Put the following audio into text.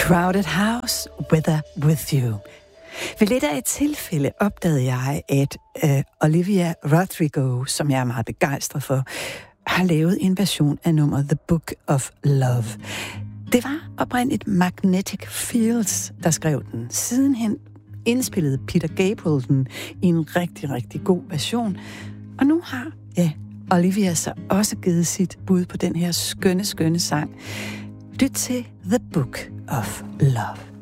Crowded House, Weather With You. Ved lidt af et tilfælde opdagede jeg, at Olivia Rodrigo, som jeg er meget begejstret for, har lavet en version af nummeret The Book of Love. Det var oprindeligt Magnetic Fields, der skrev den. Sidenhen indspillede Peter Gabriel den i en rigtig, rigtig god version. Og nu har Olivia så også givet sit bud på den her skønne, skønne sang. Lyt til The Book of Love.